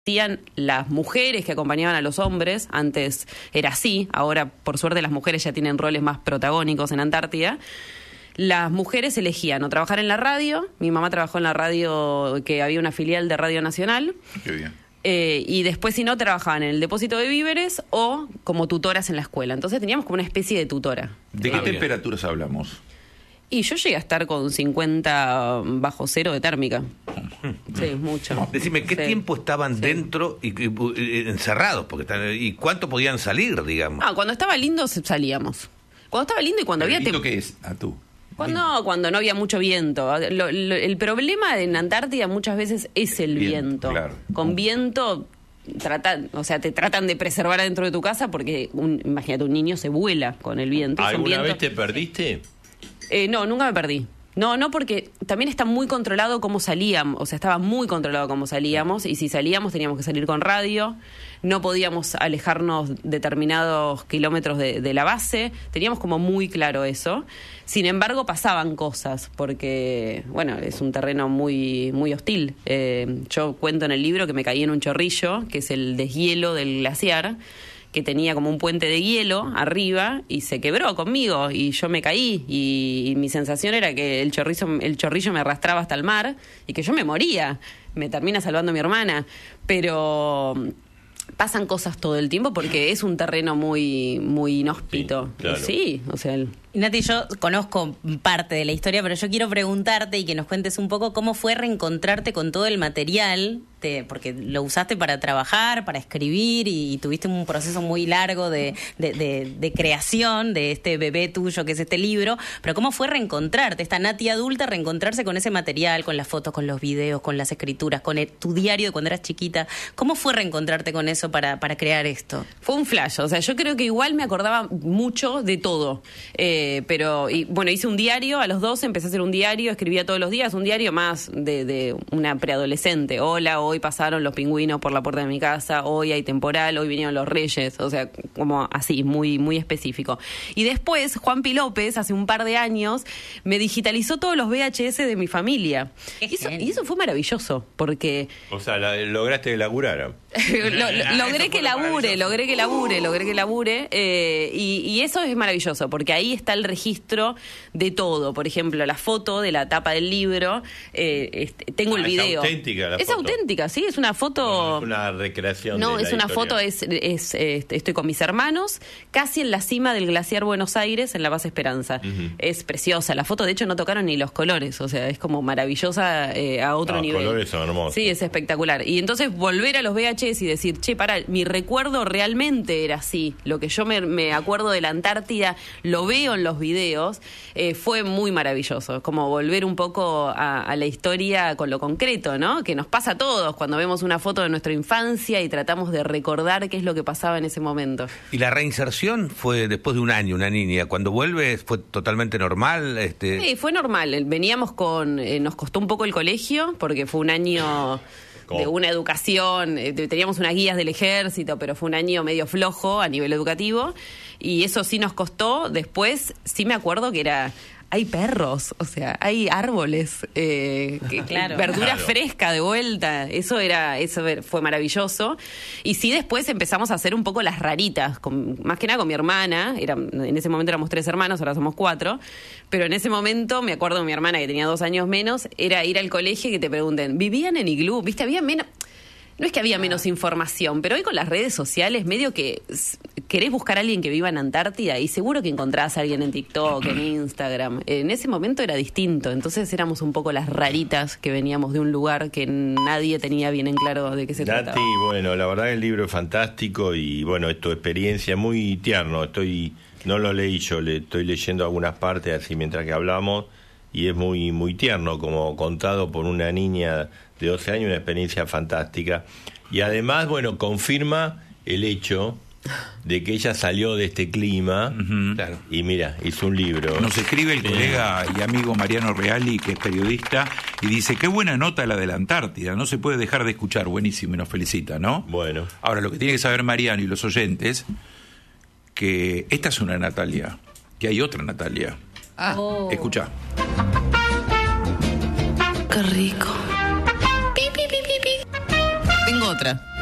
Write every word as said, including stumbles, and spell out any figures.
las mujeres que acompañaban a los hombres. Antes era así, ahora por suerte las mujeres ya tienen roles más protagónicos en Antártida. Las mujeres elegían o trabajar en la radio. Mi mamá trabajó en la radio, que había una filial de Radio Nacional. Qué bien. Eh, y después, si no, trabajaban en el depósito de víveres o como tutoras en la escuela. Entonces teníamos como una especie de tutora. ¿De qué eh, temperaturas hablamos? Y yo llegué a estar con cincuenta bajo cero de térmica. Sí, mucho. Decime, ¿qué sí. tiempo estaban sí. dentro y, y, y encerrados? Porque están, ¿y cuánto podían salir, digamos? Ah, cuando estaba lindo salíamos. Cuando estaba lindo y cuando había... ¿Lindo tem- qué es? A tú. Cuando, cuando no había mucho viento. Lo, lo, el problema en Antártida muchas veces es el Viento, viento. claro. Con viento... Tratan, o sea, te tratan de preservar adentro de tu casa porque, un, imagínate, un niño se vuela con el viento. ¿Alguna viento... vez te perdiste? Eh, no, nunca me perdí. No, no, porque también está muy controlado cómo salíamos, o sea, estaba muy controlado cómo salíamos, y si salíamos teníamos que salir con radio, no podíamos alejarnos determinados kilómetros de, de la base, teníamos como muy claro eso. Sin embargo, pasaban cosas, porque, bueno, es un terreno muy, muy hostil. Eh, yo cuento en el libro que me caí en un chorrillo, que es el deshielo del glaciar, que tenía como un puente de hielo arriba y se quebró conmigo y yo me caí y, y mi sensación era que el chorrillo, el chorrillo me arrastraba hasta el mar y que yo me moría. Me termina salvando mi hermana, pero pasan cosas todo el tiempo porque es un terreno muy muy inhóspito. Sí, claro. Sí, o sea... El... Nati, yo conozco parte de la historia, pero yo quiero preguntarte y que nos cuentes un poco cómo fue reencontrarte con todo el material, de, porque lo usaste para trabajar, para escribir y, y tuviste un proceso muy largo de, de, de, de creación de este bebé tuyo que es este libro, pero cómo fue reencontrarte, esta Nati adulta, reencontrarse con ese material, con las fotos, con los videos, con las escrituras, con el, tu diario de cuando eras chiquita. ¿Cómo fue reencontrarte con eso para, para crear esto? Fue un flash, o sea, yo creo que igual me acordaba mucho de todo. Eh, pero, y, bueno, hice un diario a los doce, empecé a hacer un diario, escribía todos los días, un diario más de, de una preadolescente. Hola, hoy pasaron los pingüinos por la puerta de mi casa, hoy hay temporal, hoy vinieron los reyes, o sea, como así, muy, muy específico. Y después, Juanpi López, hace un par de años, me digitalizó todos los V H S de mi familia. Y eso, y eso fue maravilloso, porque... O sea, la, lograste que lagurara. lo, lo, logré que labure, logré que labure, logré que labure, eh, y, y eso es maravilloso, porque ahí está el registro de todo. Por ejemplo, la foto de la tapa del libro, eh, este, tengo Ah, el video. Es auténtica la Es foto. auténtica, sí, es una foto... No, es una recreación No, de es la una historia. foto, es, es, es estoy con mis hermanos, casi en la cima del glaciar Buenos Aires, en la base Esperanza. Uh-huh. Es preciosa la foto, de hecho no tocaron ni los colores, o sea, es como maravillosa eh, a otro Los nivel. colores son hermosos. Sí, es espectacular. Y entonces volver a los V H S y decir, che, pará, mi recuerdo realmente era así. Lo que yo me, me acuerdo de la Antártida, lo veo en los videos, eh, fue muy maravilloso. Como volver un poco a, a la historia con lo concreto, ¿no? Que nos pasa a todos cuando vemos una foto de nuestra infancia y tratamos de recordar qué es lo que pasaba en ese momento. ¿Y la reinserción fue después de un año, una niña? Cuando vuelve, ¿fue totalmente normal? Este... Sí, fue normal. Veníamos con... Eh, nos costó un poco el colegio porque fue un año... de una educación, eh, teníamos unas guías del ejército, pero fue un año medio flojo a nivel educativo, y eso sí nos costó. Después sí me acuerdo que era... Hay perros, o sea, hay árboles, eh, que, Claro. verdura Claro. fresca de vuelta, eso era, eso fue maravilloso. Y sí, después empezamos a hacer un poco las raritas, con, más que nada con mi hermana, era, en ese momento éramos tres hermanos, ahora somos cuatro, pero en ese momento, me acuerdo de mi hermana que tenía dos años menos, era ir al colegio y que te pregunten, ¿vivían en iglú? ¿Viste? Había menos... No es que había menos información, pero hoy con las redes sociales, medio que s- querés buscar a alguien que viva en Antártida y seguro que encontrás a alguien en TikTok, en Instagram. En ese momento era distinto, entonces éramos un poco las raritas que veníamos de un lugar que nadie tenía bien en claro de qué se Nati, trataba. bueno, la verdad el libro es fantástico y bueno, es tu experiencia muy tierno. Estoy, no lo leí yo, le estoy leyendo algunas partes así mientras que hablamos y es muy, muy tierno, como contado por una niña de doce años, una experiencia fantástica. Y además, bueno, confirma el hecho de que ella salió de este clima. Ujú. Claro. Y mira, hizo un libro. Nos escribe el colega y amigo Mariano Reali, que es periodista, y dice, qué buena nota la de la Antártida, no se puede dejar de escuchar, buenísimo, y nos felicita, ¿no? Bueno. Ahora, lo que tiene que saber Mariano y los oyentes, que esta es una Natalia, que hay otra Natalia. Ah. Oh. Escucha. Qué rico. Pi, pi, pi, pi, pi. Tengo otra.